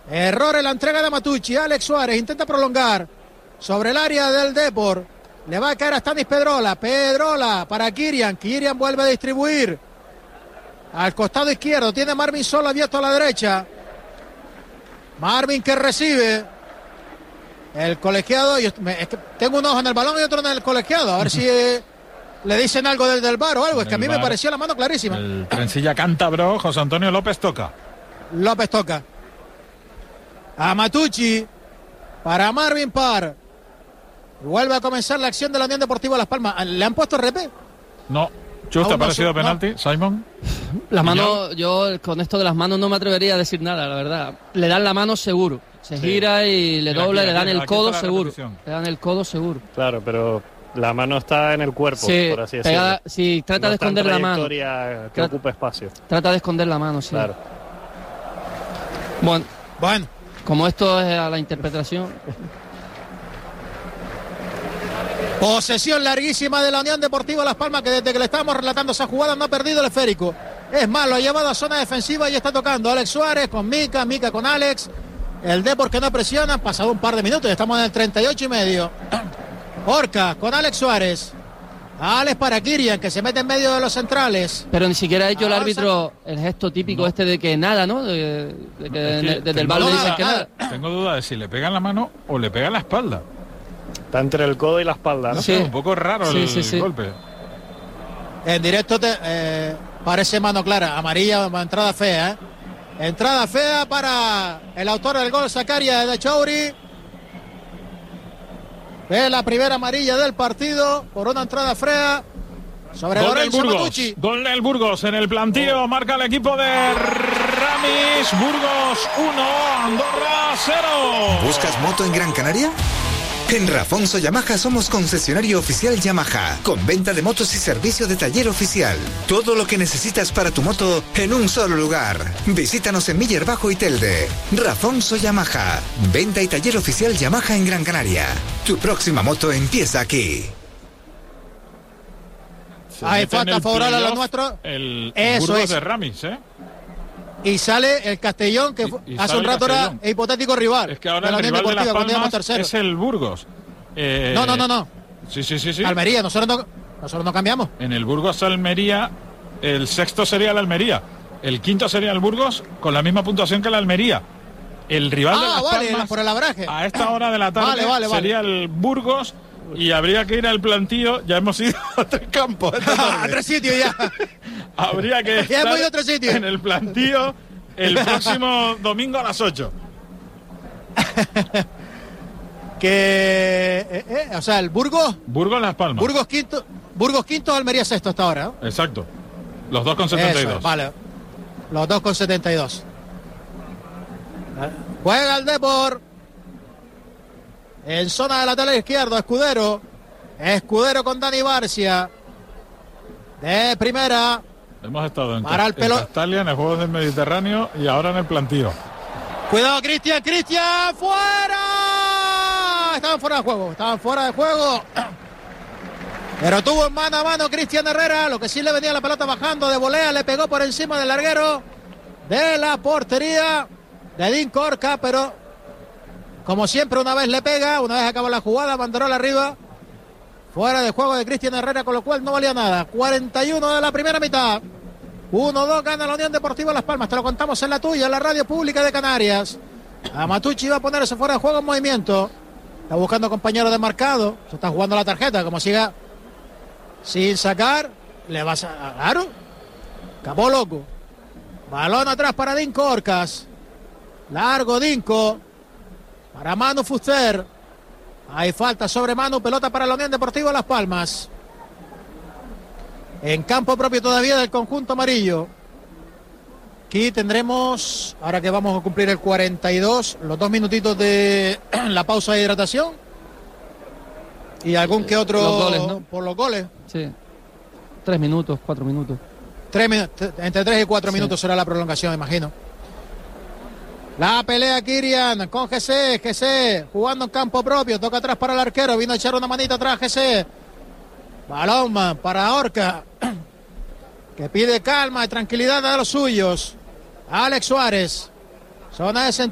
Error en la entrega de Matucci. Alex Suárez intenta prolongar sobre el área del Depor. Le va a caer a Stanis Pedrola. Pedrola para Kirian. Kirian vuelve a distribuir al costado izquierdo. Tiene Marvin solo abierto a la derecha. Marvin que recibe. El colegiado. Es que tengo un ojo en el balón y otro en el colegiado. A ver si le dicen algo del VAR o algo. Es que a mí me pareció la mano clarísima. El trencilla cántabro. José Antonio López toca. López toca. A Matucci. Para Marvin Parr. Vuelve a comenzar la acción de la Unión Deportiva Las Palmas. ¿Le han puesto RP? No. ¿Te ha parecido penalti, no. Simon? Las manos, yo con esto de las manos no me atrevería a decir nada, la verdad. Le dan la mano seguro. Se gira y le dobla, le dan el codo seguro. Le dan el codo seguro. Claro, pero la mano está en el cuerpo, sí, por así decirlo. Sí, trata de esconder la mano. Que ocupe espacio. Trata de esconder la mano, sí. Claro. Bueno. Como esto es a la interpretación. Posesión larguísima de la Unión Deportiva Las Palmas, que desde que le estábamos relatando esa jugada no ha perdido el esférico. Es más, lo ha llevado a zona defensiva y está tocando Alex Suárez con Mika con Alex. El Depor que no presiona, han pasado un par de minutos, estamos en el 38,5. Orca con Alex Suárez. Alex para Kirian, que se mete en medio de los centrales. Pero ni siquiera ha hecho el árbitro el gesto típico este de que nada, ¿no? Desde el balón le dicen que nada. Tengo duda de si le pegan la mano o le pegan la espalda. Está entre el codo y la espalda, ¿no? Sí. Un poco raro el golpe. En directo parece mano clara. Amarilla, entrada fea, Entrada fea para el autor del gol, Zakaria de Chauri. Ve la primera amarilla del partido por una entrada fea sobre Lorenzo Matucci. Gol del Burgos en el plantío. Marca el equipo de Ramis. Burgos 1, Andorra 0. ¿Buscas moto en Gran Canaria? En Rafonso Yamaha somos concesionario oficial Yamaha, con venta de motos y servicio de taller oficial. Todo lo que necesitas para tu moto en un solo lugar. Visítanos en Miller Bajo y Telde. Rafonso Yamaha, venta y taller oficial Yamaha en Gran Canaria. Tu próxima moto empieza aquí. Hay falta favorable a los nuestros. El Burgos de Ramis, Y sale el Castellón, que hace un rato era hipotético rival. Es que ahora el rival de Las Palmas es el Burgos. No. Sí. Almería, nosotros no cambiamos. En el Burgos-Almería, el sexto sería el Almería. El quinto sería el Burgos, con la misma puntuación que el Almería. El rival de Las Palmas, por el abraje. a esta hora de la tarde, sería el Burgos. Y habría que ir al plantío. Ya hemos ido a 3 campos. A 3 sitios ya. Habría que ya hemos ido a 3 sitios. En el plantío el próximo domingo a las 8. O sea, el Burgos. Burgos Las Palmas. Burgos quinto, Almería sexto hasta ahora, ¿no? Exacto. Los dos con 72. Vale. Los dos con 72. Juega el Depor. En zona de lateral izquierdo, Escudero con Dani Barcia. De primera. Hemos estado en Castalia, en el Juegos del Mediterráneo y ahora en el plantío. Cuidado, Cristian, fuera. Estaban fuera de juego. Pero tuvo en mano a mano Cristian Herrera. Lo que sí le venía la pelota bajando de volea, le pegó por encima del larguero de la portería de Dean Corca, pero como siempre, una vez le pega, una vez acaba la jugada, banderola arriba. Fuera de juego de Cristian Herrera, con lo cual no valía nada. 41 de la primera mitad. 1-2 gana la Unión Deportiva Las Palmas. Te lo contamos en la tuya, en la radio pública de Canarias. A Matucci va a ponerse fuera de juego en movimiento. Está buscando compañero de marcado. Se está jugando la tarjeta. Como siga sin sacar, le vas a... Claro. Acabó loco. Balón atrás para Dinko Orcas. Largo Dinko. Para Manu Fuster. Hay falta sobre Manu. Pelota para la Unión Deportiva Las Palmas. En campo propio todavía del conjunto amarillo. Aquí tendremos, ahora que vamos a cumplir el 42, los 2 minutitos de la pausa de hidratación. Y algún que otro los goles, ¿no? Por los goles. Sí. 3 minutos, 4 minutos. Entre 3 y 4 minutos será la prolongación, imagino. La pelea Kirian con GC jugando en campo propio, toca atrás para el arquero, vino a echar una manita atrás GC. Balón para Orca, que pide calma y tranquilidad a los suyos. Alex Suárez, zona de